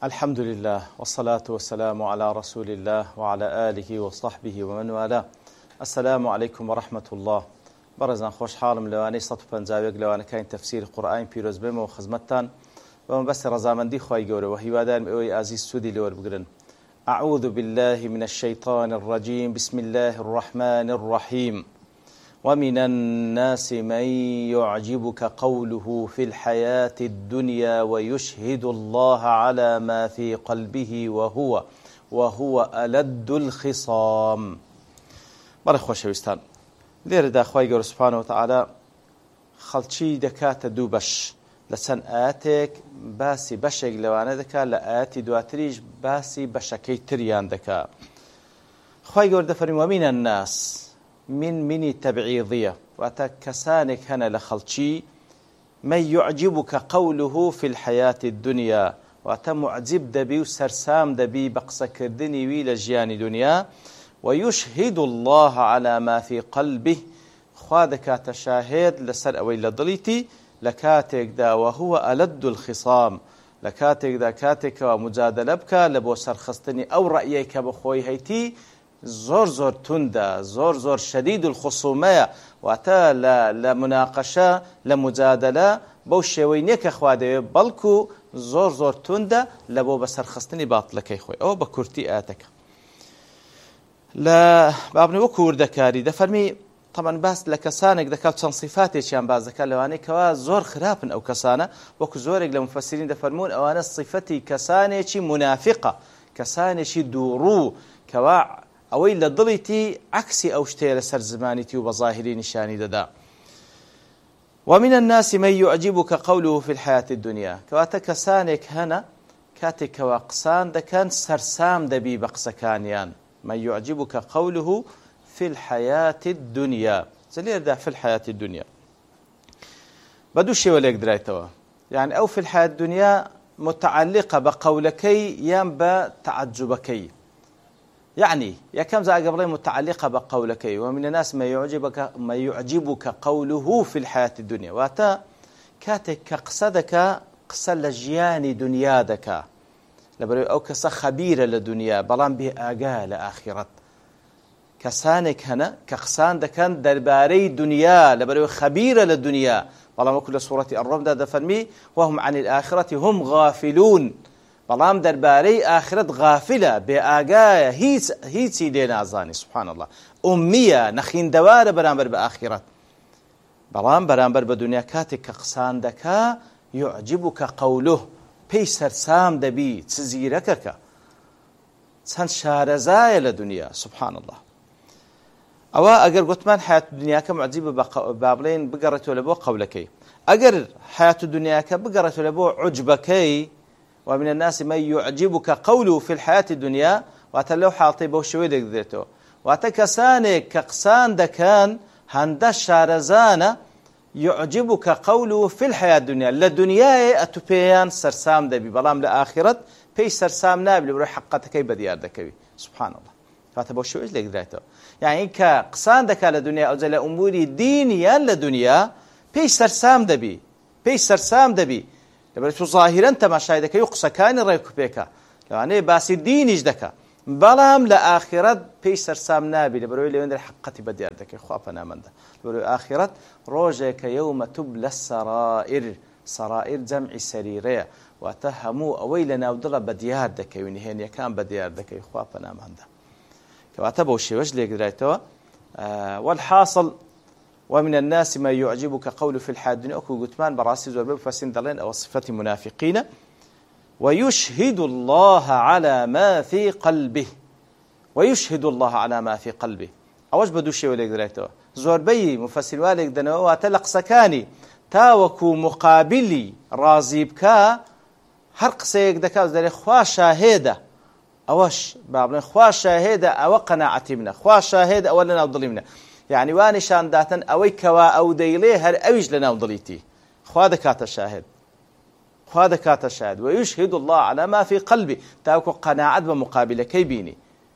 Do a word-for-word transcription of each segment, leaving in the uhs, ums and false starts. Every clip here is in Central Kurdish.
الحمد لله والصلاة والسلام على رسول الله وعلى آله وصحبه ومن والاه. السلام عليكم ورحمة الله. برزان خوش حالم لواني صد وپنجاويك لواني كاين تفسير قرآن بيروز بيم وخزمتان ومن بس رزامندي خواهي قوري وهيوادان بأوي عزيز سودي لور بقرن. أعوذ بالله من الشيطان الرجيم. بسم الله الرحمن الرحيم. ومن الناس من يعجبك قوله في الحياة الدنيا ويشهد الله على ما في قلبه وهو وهو ألد الخصام. بەڵێ خۆشەویستان، لێرەدا خوای گەورە سوبحانەهو وتەعالا خەڵکی دەکاتە دوو بەش لە چەند ئاەتێک باسی بەشێک لەوانە دەکات لە ئاەتی دواتریش باسی بەشەکەی تریان دەکات. خوای گەورە دەفەرمێ وەمینە الناس، من منی تەبعیضیە، واتە کەسانێک هەنە لە خەڵکی من يعجبك قوله في الحياة الدنيا، واتە معجب دەبی و سەرسام دەبی بە قسەکردنی وی لە ژیانی دنیا. ويشهد الله على ما في قلبه، خوا دەکاتە شاهێد لەسەر ئەوەی لە دڵیتی لە کاتێکدا وهو ألد الخصام، لە کاتێکدا کاتێکەوە مجادلە بکە لە بۆ سەرخستنی ئەو ڕەئیەی کە بەخۆی هەیتی زۆر زۆر توندە، زۆر زۆر شەدید الخصومەیە، واتە لە مناقەشە لە مجادلە بەو شێوەی نییە کە خوا دەوێت، بەڵکو زۆر زۆر توندە لە بۆ بەسەرخستنی باتڵەکەی خۆی. ئەوە بە کورتی ئاەتەکە. لە بابنەوە وەکو وردەکاری دەفەرمی تەمەن باس لە کەسانێک دەکات چەند صیفاتێکیان باز دەکات لەوانەی کەوا زۆر خراپن ئەو کەسانە، وەکو زۆرێک لە مفەسرین دەفەرمون ئەوانە صیفەتی کەسانێکی منافقە، کەسانێکی دووڕوو کەوا ئەوەی لە دڵیتی عکسی ئەو شتەیە لەسەر زمانیتی و بە ظاهری نیشانی دەدا. ومن الناس من يعجبك قوله في الحياة الدنيا، کەواتە کەسانێک هەنە کاتێکەوە قسان دەکەن سەرسام دەبی بە قسەکانیان. من يعجبك قوله في الحياة الدنيا، زليردا في الحياة الدنيا بدو شيء ولا يقدر يتوا، يعني أو في الحياة الدنيا متعلقة بقولكي يام بتعجبكي، يعني يا كم زي قبل متعلقة بقولكي. ومن الناس ما يعجبك ما يعجبك قوله في الحياة الدنيا، واتا كاتك قصدك قصة لجياني دنيا دكا لبرو أو كسا خبيرة لدنيا بلان به آقا لآخرت. كسانك هنا كقسان دكان درباري دنيا لبرو خبيرة للدنيا بلان وكل سورة الرمد دفرمي وهم عن الآخرة هم غافلون، بلان درباري آخرت غافلة بآقا هيت هيتي لنا زاني. سبحان الله، أمية نخين دوار برامبر بآخرت، بلان برامبر بدنيا كاتك كقسان دكا يعجبك قوله پێی سەرسام دەبی چ زیرەکەکە چەند شارەزایە لە دنیا. سبحان الله. ئەوە ئەگەر گوتمان حیات دنیاکە معجیبە با بڵێن بگەڕێتەوە لە بۆ قەولەکەی، ئەگەر حیات دنیاکە بگەڕێتەوە لە بۆ عوجبەکەی ومن الناس من يعجبك قوله في الحياة الدنيا، واتە لەو حاڵتەی بەو شێوەی دەگرێتەوە، واتە کەسانێک کە قسان دەکەن هەندە شارەزانە يعجبك قوله في الحياة الدنيا، لدنيا أتوبيان سرسام دبي بلام لآخرت بي سرسام نابل بروح حقتكي بديار دكوي. سبحان الله. فاتبو شو إيش لقدرته، يعني كقصان دكا لدنيا أو زل أموري دينيا لدنيا بي سرسام دبي بي سرسام دبي لبرتو ظاهرا أنت ما شاهدك يقصى كان رأيك بيكا يعني باسي دينيش دكا بلام لآخرت بي سرسام نابل بروي اللي عند حقتي بديار دكي خوافنا من ده بروي آخرت روجك يوم تبلى السرائر، سرائر جمع سريرية، واتهموا أويلنا ودلا بديار دكي ونهين يكان بديار دكي خوافنا من ده كواتبوا شي وجه لقدرته. آه والحاصل ومن الناس ما يعجبك قول في الحياة الدنيا، أكو قتمان براسي زور بفاسين دلين أو صفة منافقين. ويشهد الله على ما في قلبه، ويشهد الله على ما في قلبه. أوش بدو شيء ولا قدرته زور بي مفسر والك دنوا تلق سكاني تاوكو مقابلي راضي بكا حرق سيك دكا زي خوا شاهده أوش بابن خوا شاهده أو قناعتي منه خوا شاهد أولنا وضليمنا، يعني واني شان داتن أوي كوا أو ديليه هر أويج لنا وضليتي خوا دكات الشاهد خوا دكات الشاهد. ويشهد الله على ما في قلبي، تاوكو قناعة بمقابله كيبيني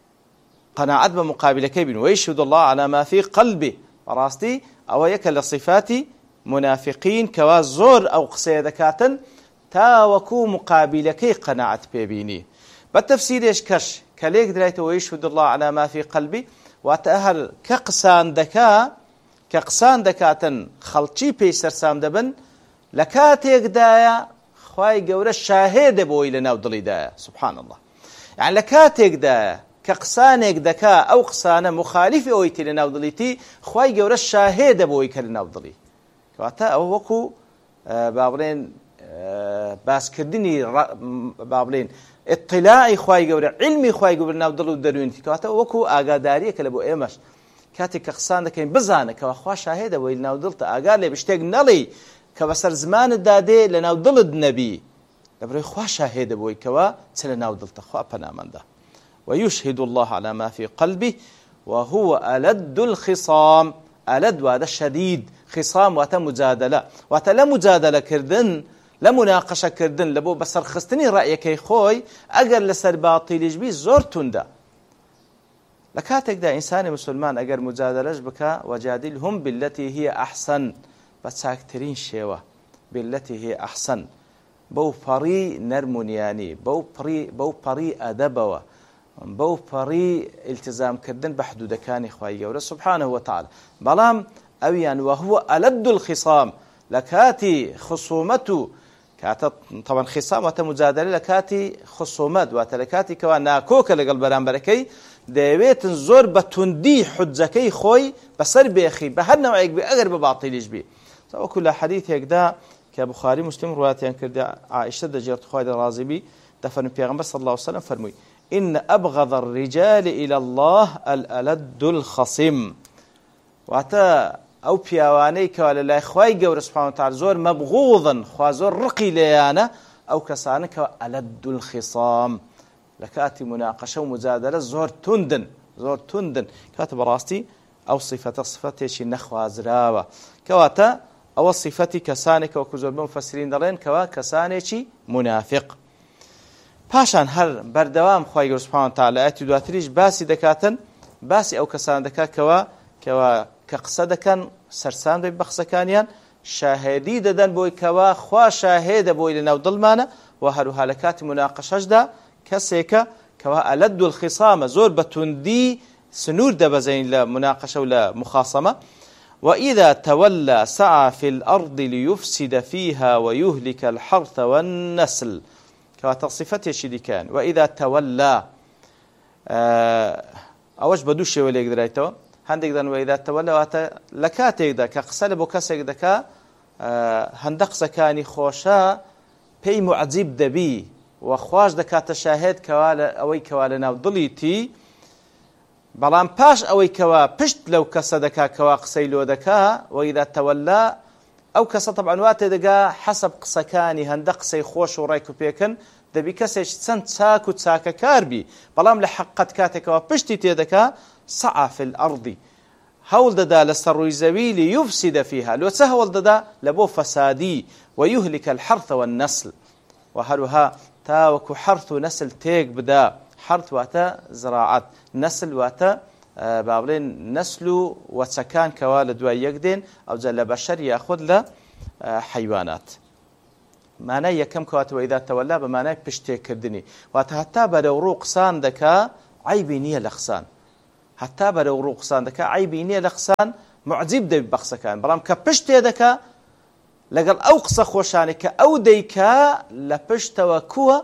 قناعة بمقابله كيبيني. ويشهد الله على ما في قلبي راستي أو يك لصفات منافقين كوا زور أو قصي دكاتن تاوەکو مقابلەکەی قەناعەت پێبینی. بە تەفسیرێش کەش کە لێک درایتەوە وەیشهد الله على ما في قلبی، واتە هەر کە قسان دەکا کە قسان دەکاتن خەڵکی پێی سەرسام دەبن لە کاتێکدایە خوای گەورە شاهێدە بۆی لە ناو دڵیدایە. سبحان الله. یعنی لە کاتێکدایە کە قسانێک دەکا ئەو قسانە مخالیفی ئەوەی تێ لە ناو دڵیتی خوای گەورە شاهێدە بۆی کە لە ناو دڵی. کەواتە ئەوە وەکو با بڵێن باسکردنی با بڵێن اطلاعی خوای گەورە علمی خوای گەورە ناو دڵ و دەروونیتی. کەواتە وەکو ئاگاداریەکە لە بۆ ئێمەش کاتێک کە قسان دەکەین بزانە کەوا خوا شاهێدە بۆی لە ناو دڵتە، ئاگار لێ شتێک نەڵێی کە بەسەر زمانت دادێ لە ناو دڵت نەبی، لەبەرەوەی خوا شاهێدە بۆی کەوا چ لە ناو دڵتە. خوا پەنامەندە. ويشهد الله على ما في قلبه وهو ألد الخصام. ألد وهذا شديد، خصام وهذا مجادلة، وهذا لا مجادلة كردن لا مناقشة كردن لبو بسر خستني رأيك خوي أجر لسر باطيلش بي زور تندا. لكاتك دا إنسان مسلمان أجر مجادلة بك وجادلهم بالتي هي أحسن، بتساكترين شيوة بالتي هي أحسن، بو فري نرمونياني بو فري بو فري أدبوا بو فري التزام كردن بحدود كان إخوائي جورا سبحانه وتعالى. بلام أويان وهو ألد الخصام، لكاتي خصومته كاتا طبعا خصام وتمجادله لكاتي خصومات وتلكاتي كوا ناكوك لقلب برامبركي دەیەوێت زۆر بە توندی حجەکەی خۆی بەسەر بێخی بە هەر نەوەیەک بێ ئەگەر بە باتیلیش بێ. وەکو لە حەدیثێکدا کە بوخاری مسلم ڕواتیان کردی عائشە دەجێت خوای ڕازی بی دەفەرمێ پێغەمبەر صلی الله علیه و سلم فەرمووی إن أبغض الرجال إلى الله الألد الخصم. واتە ئەو پیاوانەی کەوا لە لای خوای گەورە سوبحانه وتعالى زۆر مەبغوضن، خوا زۆر ڕقی لێیانە، ئەو کەسانە کەوا ألد الخصام لكاتي مناقشة ومجادلة زور تندن زور تندن. كاتب راستي أو صفة صفتي شي نخوة زراوة كواتا أو صفتي كسانك وكزور مفسرين دلين كوا كسانك منافق. پاشان هر بردوام خواهي سبحانه وتعالى آياتي دواتريش باسي دكاتن باسي أو كسان دكا كوا كوا كقصة دكان سرسان بي بخصكانيان شاهدي ددن بوي كوا خوا شاهد بوي لناو ظلمانا وهرو هالكات مناقشة دا کەسێکە کەوا ئەلد الخصامە زۆر بە توندی سنوور دەبەزین لە مناقشە و لە مخاصمە. وإذا تولى سعى في الأرض ليفسد فيها ويهلك الحرث والنسل. کەوا تەصیفەتێکی دیکەن. وإذا تولى ئەوەش بە دوو شێوە لێک درایتەوە. هەندێک دەن وإذا تولى واتە لە کاتێکدا کە قسە لە بۆ کەسێک دەکا هەندە قسەکانی خۆشە پێی معجب دەبی وخواش دەکاتە شاهد کەوا ئەوەی کەوا لە ناو دڵیتی، بەڵام پاش ئەوەی کەوا پشت لەو کەسە دەکا کەوا قسەی لۆ دەکا وإذا تولى ئەو کەسە طبعا واتێ دەگا حەسب قسەکانی هەندە قسەی خۆش و ڕێک و پێکن دەبی کەسێک چەند چاک و چاکەکار بی، بەڵام لە حەقەت کاتێکەوە پشتی تێدەکا سعى في الأرض هەوڵ دەدا لەسەر ڕووی زەوی ليفسد فيها لۆ چە هەوڵ دەدا لە بۆ فەسادی ويهلك الحرث والنسل. وهروها تاوەکو حرث و نسل تێک بدا. حرث واتە زراعەت، نسل واتە با بڵێن نسل و وەچەکان کەوا لە دوای یەک دێن ئەوجا لە بەشەر یاخود لە حەیوانات. مانای یەکەم کەواتە وإذا تولى بە مانای پشتێکردنی، واتە هەتا بەرەو ڕوو قسان دەکا عیبی نییە لە قسان، هەتا بەرەو ڕوو قسان دەکا عیبی نییە لە قسان، معجب دەبی بە قسەکان، بەڵام کە پشت تێ دەکا لەگەڵ ئەو قسە خۆشانێک کە ئەو دەیکا لە پشتەوە کووە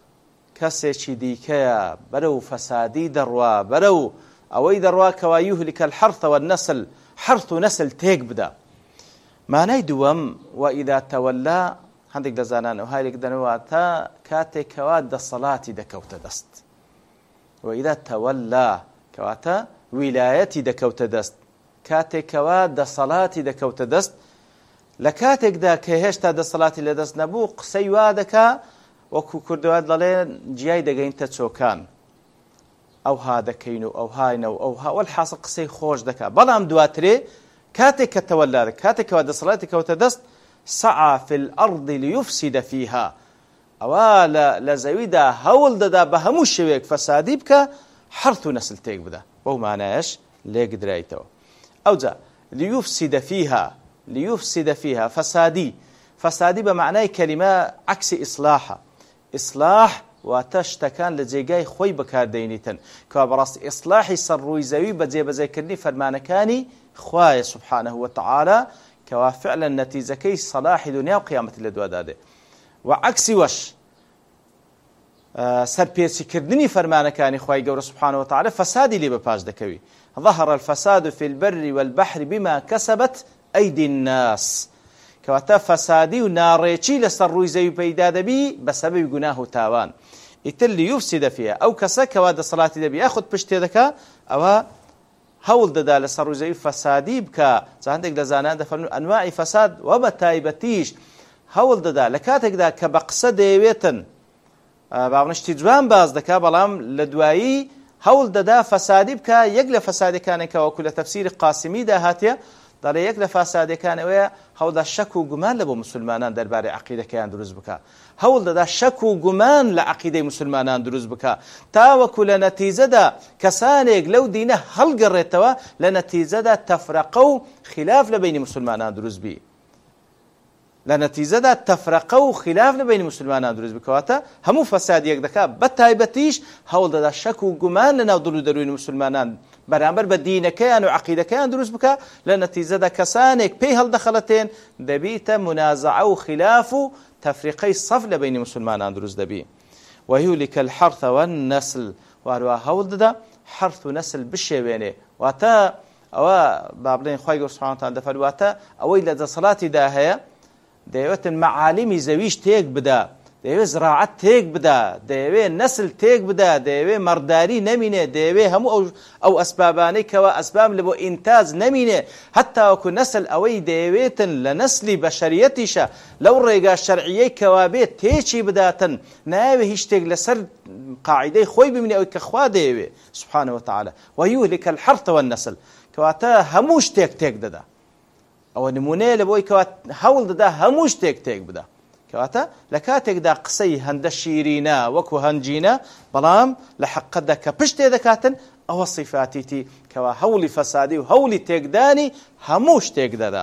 کەسێکی دیکەیە بەرەو فەسادی دەڕوا، بەرەو ئەوەی دەڕوا کەوا یوهلک الحرث والنسل، حرث و نسل تێک بدا. مانای دووەم وإذا تولى هەندێک دەزانان و هایلێک دەنەوە تا کاتێکەوە دەسەڵاتی دەکەوتە دەست. وإذا تولى کەواتە ویلایەتی دەکەوتە دەست، کاتێکەوە دەسەڵاتی دەکەوتە دەست. لە کاتێکدا کە هێشتا دەسەڵاتی لە دەست نەبوو قسەی وا دەکا وەکو کوردەوە دەڵێن جیای دەگەینتە چۆکان، ئەوها دەکەین و ئەوهاینە و ئەوها وەلحاصل قسەی خۆش دەکا. بەڵام دواترێ کاتێک کە تەوەلا دەکا کاتێکەوە دەسەڵاتی کەوتە دەست سعى في الأرض ليفسد فيها ئەوە لە زەویدا هەوڵ دەدا بە هەموو شێوەیەک فەسادی بکە حرث و نەسل تێک بدا. بەو مانایەش لێک درایتەوە. ئەوجا ليفسد فيها ليفسد فيها فسادي فەسادی بە معنای کەلیمە عەکسی ئیسلاحە. ئیسلاح واتە شتەکان لە جێگای خۆی بەکاردەینیتن کەوا بەڕاستی ئیسلاحی سەرڕووی زەوی بە جێبەجێکردنی فەرمانەکانی خوایە سوبحانەه وتەعالا کەوا فعلا نەتیجەکەی سەلاحی دنیا و قیامەتی لە دوادا دێ. و عەکسی وەش سەرپێچیکردنی فەرمانەکانی خوای گەورە سوبحانەه وتەعالا فەسادی لێ بەپاش دەکەوی. ظهر الفساد في البر والبحر بما كسبت أيدي الناس کەواتە فەسادی و ناڕێکی لەسەر ڕووی زەوی پەیدا دەبی بە سەبەبی گوناه و تاوان. ئیتر لیوفسیدە فیها ئەو کەسە کەوا دەسەڵاتی دەبی یاخود پشت تێ دەکا ئەوە هەوڵ دەدا لەسەر ڕووی زەوی فەسادی بکە. هەندێک لە زانایان دەفەرمون ئەنواعی فەساد و بە تایبەتیش هەوڵ دەدا لە کاتێکدا کە بە قسە دەیەوێتن باڵنشتی جوان باز دەکا بەڵام لە دوایی هەوڵ دەدا فەسادی بکە. یەک لە فەسادەکانێکە وەکو لە تەفسیری قاسمیدا هاتیە دەڵێ یەک لە فەسادەکانەوەیە هەوڵدا شەک و گومان لە بۆ مسلمانان دەربارەی عەقیدەکەیان دروست بکە. هەوڵ دەدا شەک و گومان لە عەقیدەی مسلمانان دروست بکە تاوەکو لە نەتیجەدا کەسانێک لەو دینە هەڵگەڕێتەوە لە نەتیجەدا تەفرەقە و خلاف لە بینی مسلمانان دروست بی. لە نەتیجەدا تەفرەقە و خلاف لە بینی مسلمانان دروست بکەواتە هەموو فەسادیەک دەکات بە تایبەتیش هەوڵ دەدا شەک و گومان لە ناو دڵ و دەروونی مسلمانان بەرامبەر بە دینەکەیان و عەقیدەکەیان دروست بکە. لە نەتیجەدا کەسانێک پێی هەڵدەخەڵەتێن دەبیتە منازعە و خلاف و تەفریقەی سەف لە بینی مسلمانان دروست دەبی. وەیهولیکە الحەرث وەالنەسل واروە هەوڵ دەدا حەرث و نەسل بشێوێنێ. واتە ئەوە با بڵێن خوای گەورە سوبحانەهو وتەعالا دەفەرمێ واتە ئەوەی لە دەسەڵاتیدا هەیە دەیەوێتن مەعالیمی زەویش تێک بدا، دەیەوێت زراعەت تێک بدا، دەیەوێت نەسل تێک بدا، دەیەوێت مەڕداری نەمینێ، دەیەوێت هەموو ئەو ئەو ئەسبابانەی کەوا ئەسباب لە بۆ ئینتاج نەمینێ. هەتا وەکو نەسل ئەوەی دەیەوێتن لە نەسلی بەشەریەتیشە لەو ڕێگا شەرعیەی کەوا بێت تێکی بداتن، نایەوێت هیچ شتێک لەسەر قاعیدەی خۆی ببینێ ئەوەی کە خوا دەیەوێت سوبحانەهو وتەعالا. وەیهلک الحەرث وەالنەسل کەواتە هەموو شتێک تێک دەدا. ئەوە نمونەیە لە بۆی کەوا هەوڵ دەدا هەموو شتێک تێک بدا. کەواتە لە کاتێکدا قسەی هەندە شیرینە وەکو هەنجینە بەڵام لە حەقەتدا کە پشت تێ دەکاتن ئەوە صیفاتیتی کەوا هەوڵی فەسادی و هەوڵی تێکدانی هەموو شتێک دەدا.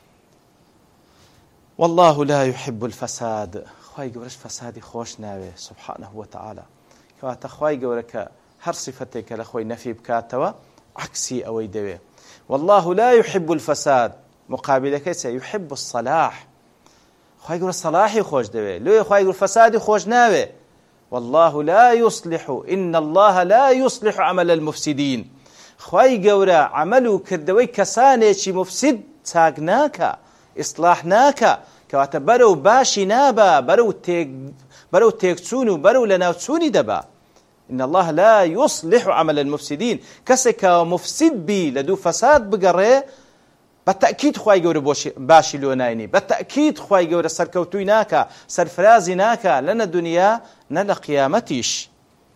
والله لا يحب الفساد خوای گەورەش فەسادی خۆش ناوێ سوبحانەهو وتەعالا. کەواتە خوای گەورە کە هەر صیفەتێک کە لە خۆی نەفی بکاتەوە عەکسی ئەوەی دەوێ. والله لا يحب الفساد مقابلەکەی چێ يحب الصلاح. خوای گەورە صلاحی خۆش دەوێ لێ خوای گەورە فەسادی خۆش ناوێ. والله لا يصلح إن الله لا يصلح عمل المفسدين. خوای گەورە عمل و کردەوەی کەسانێکی مفسد چاک ناکە، ئیسلاح ناکە، کەواتە بەرەو باشی نابە، بەرەو تێک بەرەو تێکچوون و بەرەو لە ناوچوونی دەبا. إن الله لا يصلح عمل المفسدين. کەسێک کە مفسد بی لە دوو فەساد بگەڕێ بەتەکید خوای گەورە باشی لۆ ناینی، بەتەکید خوای گەورە سەرکەوتووی ناکە، سەرفرازی ناکە لە نە دنیا نە لە قیامەتیش.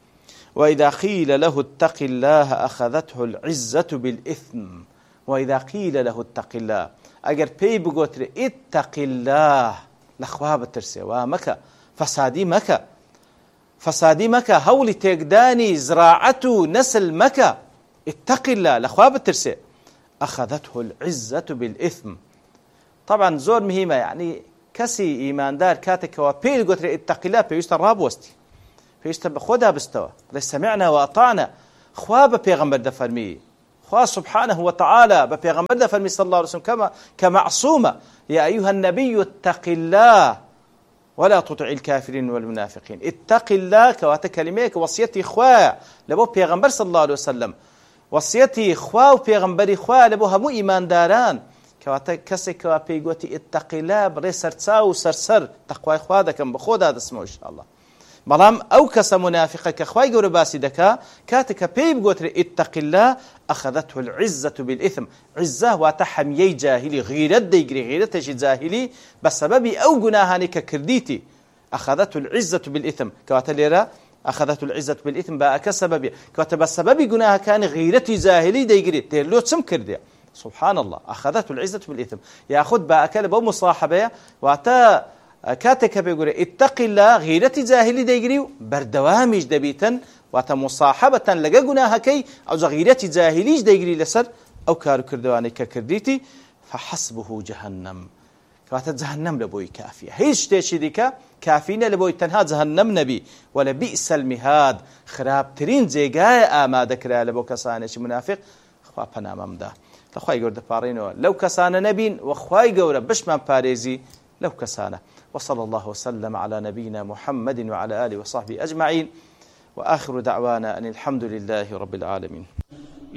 وإذا قيل له اتق الله أخذته العزة بالإثم. وإذا قيل له اتق الله ئەگەر پێی بگوترێ اتق الله لەخوا بترسێ وا مەکە فەسادی مەکە فەسادی مەکە هەوڵی تێکدانی زراعەت و نەسل مەکە اتق الله لەخوا بترسێ أخذته العزة بالإثم. طبعا زور مهمة يعني كسي إيماندار كاتك وبيل قلت اتق الله بيشتر رابوستي بيشتر بخودا بستوى سمعنا وأطعنا خواب بيغمبر دفرمي خواه سبحانه وتعالى بيغمبر دفرمي صلى الله عليه وسلم كما كمعصومة يا أيها النبي اتق الله ولا تطع الكافرين والمنافقين. اتق الله كواتا كلميك وصيتي خواه لبو بيغمبر صلى الله عليه وسلم وصيتي خوا و پێغەمبەری خوا لە بۆ هەموو ئیمانداران کەواتە کەسێک کەوا پێی گوتی ئیتەقیلا بڕێ سەرچاو و سەرسەر تەقوای خوا دەکەم بە خۆدا دەسمەوە ئینشاءالله. بەڵام ئەو کەسە منافقە کە خوای گەورە باسی دەکا کاتێک کە پێی بگوترێ ئیتەقیلا ئەخەذەته العزة بالإثم. عزة واتە حەمیەی جاهلی غیرەت دەیگری غیرەتێکی جاهلی بە سەبەبی ئەو گوناهانی کە کردیتی. ئەخەذەته العزة بالإثم کەواتە لێرە أخذته العزة بالإثم بأك سببي كتب السبب جناها كان غيرتي جاهلي ديجري تلو تسم كرديا سبحان الله. أخذته العزة بالإثم يأخذ بأكل بو مصاحبة وعتا كاتك بيقول اتق الله غيرتي جاهلي ديجري بردوامج دبيتا وعتا مصاحبة لقى جناها كي أو غيرتي جاهلي ديجري لسر أو كارو كردواني ككرديتي فحسبه جهنم کەواتە جەهەنەم لە بۆی کافیە، هیچ شتێکی دیکە کافینە لە بۆی تەنها جەهەنەم نەبی. وەلە بیئس المیهاد، خراپترین جێگایە ئامادەکرا لە بۆ کەسانێکی منافق. خوا پەنامەمدا لە خوای گەورە دەپاڕێنەوە لەو کەسانە نەبین و خوای گەورە بشمان پارێزی لەو کەسانە. وصلى الله وسلم على نبينا محمد وعلى آله وصحبه أجمعين، وآخر دعوانا أن الحمد لله رب العالمين.